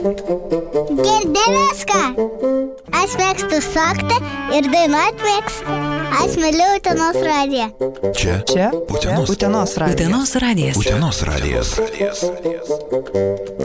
Girdėjęs ką? Aš mėgstu sakti ir dainuot mėgstu. Aš myliu Utenos radiją. Čia Utenos radijas. Utenos radijas.